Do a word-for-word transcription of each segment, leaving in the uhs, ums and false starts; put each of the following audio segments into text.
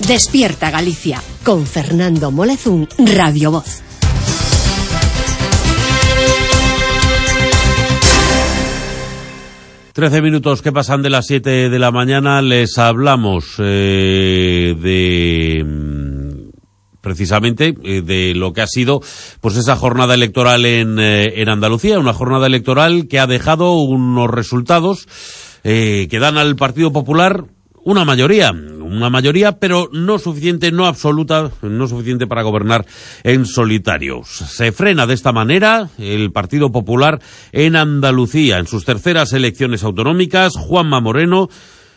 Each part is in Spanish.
Despierta Galicia, con Fernando Molezún, Radio Voz. Trece minutos que pasan de las siete de la mañana, les hablamos eh, de... precisamente eh, de lo que ha sido pues esa jornada electoral en, eh, en Andalucía, una jornada electoral que ha dejado unos resultados eh, que dan al Partido Popular una mayoría, una mayoría, pero no suficiente, no absoluta, no suficiente para gobernar en solitario. Se frena de esta manera el Partido Popular en Andalucía. En sus terceras elecciones autonómicas, Juanma Moreno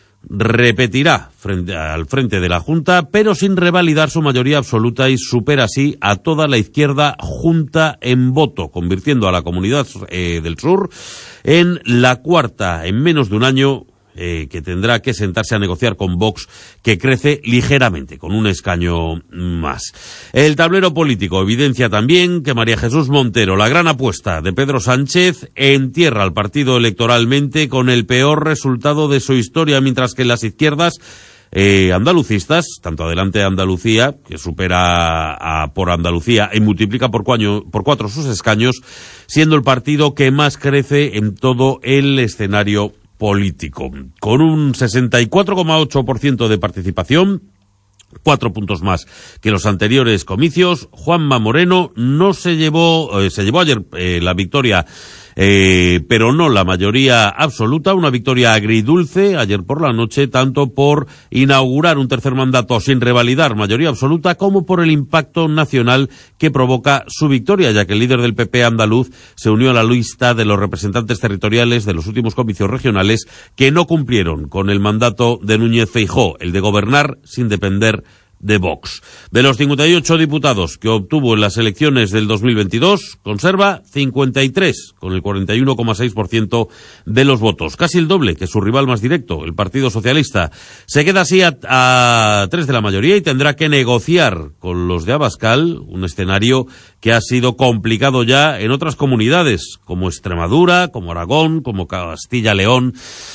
repetirá frente, al frente de la Junta, pero sin revalidar su mayoría absoluta, y supera así a toda la izquierda junta en voto, convirtiendo a la Comunidad eh, del Sur en la cuarta en menos de un año eh, que tendrá que sentarse a negociar con Vox, que crece ligeramente, con un escaño más. El tablero político evidencia también que María Jesús Montero, la gran apuesta de Pedro Sánchez, entierra al partido electoralmente con el peor resultado de su historia, mientras que las izquierdas eh, andalucistas, tanto Adelante Andalucía, que supera a, a por Andalucía y multiplica por, cuaño, por cuatro sus escaños, siendo el partido que más crece en todo el escenario político, con un sesenta y cuatro coma ocho por ciento de participación, cuatro puntos más que los anteriores comicios. Juanma Moreno no se llevó, eh, se llevó ayer eh, la victoria, eh, pero no la mayoría absoluta, una victoria agridulce ayer por la noche, tanto por inaugurar un tercer mandato sin revalidar mayoría absoluta, como por el impacto nacional que provoca su victoria, ya que el líder del P P andaluz se unió a la lista de los representantes territoriales de los últimos comicios regionales que no cumplieron con el mandato de Núñez Feijóo, el de gobernar sin depender de Vox. De los cincuenta y ocho diputados que obtuvo en las elecciones del dos mil veintidós, conserva cincuenta y tres, con el cuarenta y uno coma seis por ciento de los votos, casi el doble que su rival más directo, el Partido Socialista. Se queda así a, a tres de la mayoría y tendrá que negociar con los de Abascal, un escenario que ha sido complicado ya en otras comunidades, como Extremadura, como Aragón, como Castilla-León.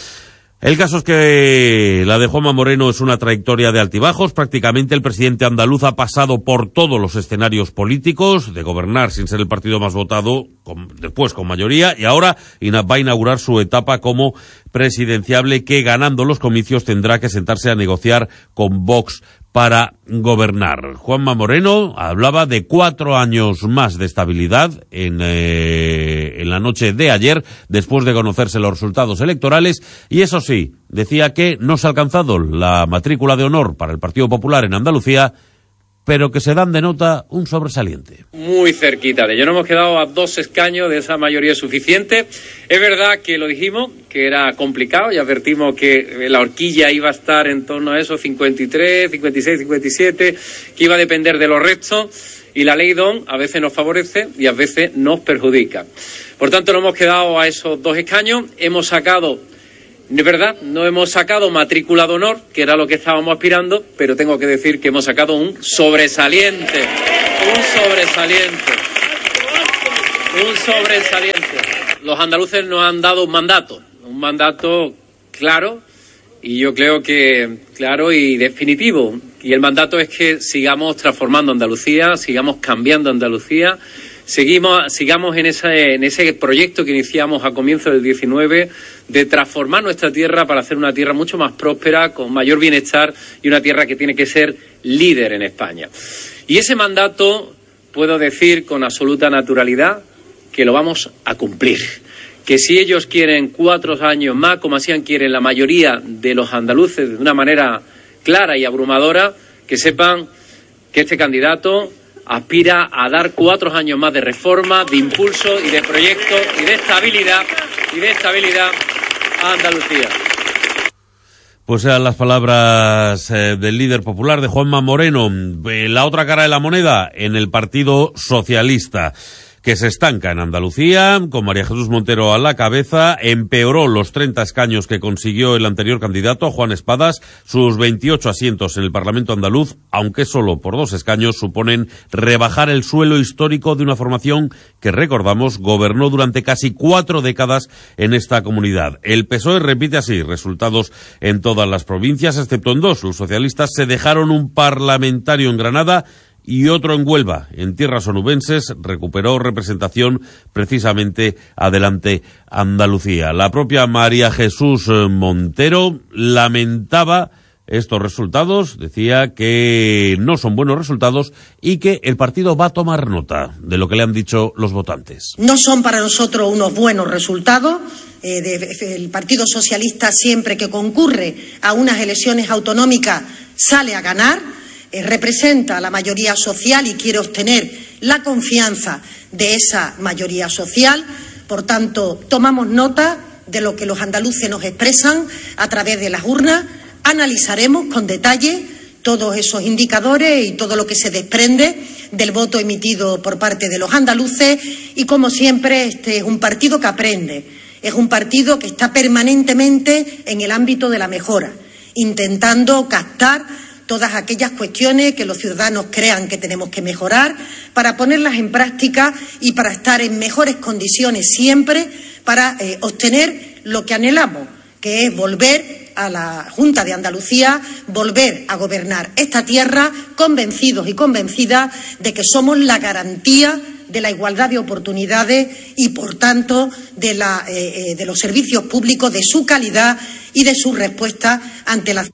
El caso es que la de Juanma Moreno es una trayectoria de altibajos. Prácticamente el presidente andaluz ha pasado por todos los escenarios políticos, de gobernar sin ser el partido más votado, con, después con mayoría, y ahora va a inaugurar su etapa como presidenciable, que ganando los comicios tendrá que sentarse a negociar con Vox para gobernar. Juanma Moreno hablaba de cuatro años más de estabilidad en, eh, en la noche de ayer, después de conocerse los resultados electorales, y eso sí, decía que no se ha alcanzado la matrícula de honor para el Partido Popular en Andalucía, pero que se dan de nota un sobresaliente. Muy cerquita de ello. Nos hemos quedado a dos escaños de esa mayoría suficiente. Es verdad que lo dijimos, que era complicado, y advertimos que la horquilla iba a estar en torno a esos cincuenta y tres, cincuenta y seis, cincuenta y siete, que iba a depender de los restos, y la ley D O N a veces nos favorece y a veces nos perjudica. Por tanto, nos hemos quedado a esos dos escaños. Hemos sacado, de verdad, no hemos sacado matrícula de honor, que era lo que estábamos aspirando, pero tengo que decir que hemos sacado un sobresaliente, un sobresaliente, un sobresaliente. Los andaluces nos han dado un mandato, un mandato claro, y yo creo que claro y definitivo. Y el mandato es que sigamos transformando Andalucía, sigamos cambiando Andalucía, Seguimos, sigamos en ese, en ese proyecto que iniciamos a comienzos del diecinueve, de transformar nuestra tierra para hacer una tierra mucho más próspera, con mayor bienestar, y una tierra que tiene que ser líder en España. Y ese mandato, puedo decir con absoluta naturalidad, que lo vamos a cumplir. Que si ellos quieren cuatro años más, como así quieren la mayoría de los andaluces, de una manera clara y abrumadora, que sepan que este candidato aspira a dar cuatro años más de reforma, de impulso y de proyecto y de estabilidad y de estabilidad a Andalucía. Pues eran las palabras eh, del líder popular, de Juanma Moreno. Eh, la otra cara de la moneda en el Partido Socialista, que se estanca en Andalucía, con María Jesús Montero a la cabeza, empeoró los treinta escaños que consiguió el anterior candidato, Juan Espadas. Sus veintiocho asientos en el Parlamento andaluz, aunque solo por dos escaños, suponen rebajar el suelo histórico de una formación que, recordamos, gobernó durante casi cuatro décadas en esta comunidad. El P S O E repite así resultados en todas las provincias, excepto en dos. Los socialistas se dejaron un parlamentario en Granada y otro en Huelva. En tierras onubenses recuperó representación precisamente Adelante Andalucía. La propia María Jesús Montero lamentaba estos resultados, decía que no son buenos resultados y que el partido va a tomar nota de lo que le han dicho los votantes. No son para nosotros unos buenos resultados. Eh, de, el Partido Socialista, siempre que concurre a unas elecciones autonómicas, sale a ganar. Eh, representa a la mayoría social y quiere obtener la confianza de esa mayoría social. Por tanto, tomamos nota de lo que los andaluces nos expresan a través de las urnas. Analizaremos con detalle todos esos indicadores y todo lo que se desprende del voto emitido por parte de los andaluces. Y, como siempre, este es un partido que aprende, es un partido que está permanentemente en el ámbito de la mejora, intentando captar todas aquellas cuestiones que los ciudadanos crean que tenemos que mejorar, para ponerlas en práctica y para estar en mejores condiciones siempre para eh, obtener lo que anhelamos, que es volver a la Junta de Andalucía, volver a gobernar esta tierra, convencidos y convencidas de que somos la garantía de la igualdad de oportunidades y, por tanto, de, la, eh, de los servicios públicos, de su calidad y de su respuesta ante la.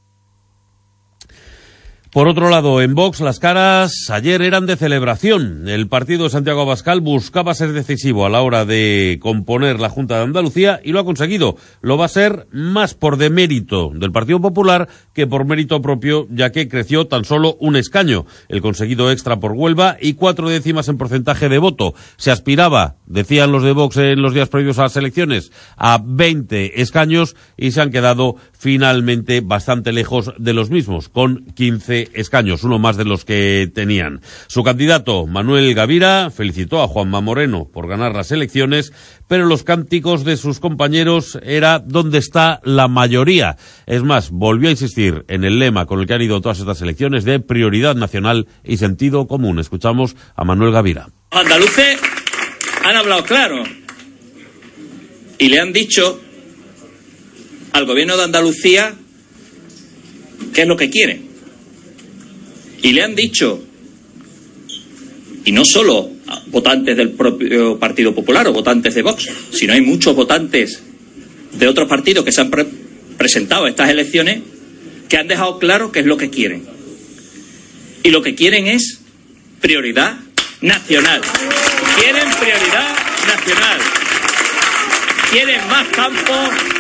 Por otro lado, en Vox las caras ayer eran de celebración. El partido de Santiago Abascal buscaba ser decisivo a la hora de componer la Junta de Andalucía y lo ha conseguido. Lo va a ser más por demérito del Partido Popular que por mérito propio, ya que creció tan solo un escaño, el conseguido extra por Huelva, y cuatro décimas en porcentaje de voto. Se aspiraba, decían los de Vox en los días previos a las elecciones, a veinte escaños y se han quedado finalmente bastante lejos de los mismos, con quince escaños, uno más de los que tenían. Su candidato, Manuel Gavira, felicitó a Juanma Moreno por ganar las elecciones, pero los cánticos de sus compañeros era ¿dónde está la mayoría? Es más, volvió a insistir en el lema con el que han ido todas estas elecciones de prioridad nacional y sentido común. Escuchamos a Manuel Gavira. Los andaluces han hablado claro y le han dicho al gobierno de Andalucía qué es lo que quiere. Y le han dicho, y no solo votantes del propio Partido Popular o votantes de Vox, sino hay muchos votantes de otros partidos que se han pre presentado a estas elecciones, que han dejado claro qué es lo que quieren. Y lo que quieren es prioridad nacional. Quieren prioridad nacional. Quieren más campo